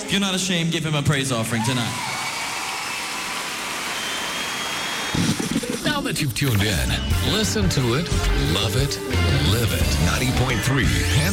If you're not ashamed, give him a praise offering tonight. Now that you've tuned in, listen to it, love it, live it. 90.3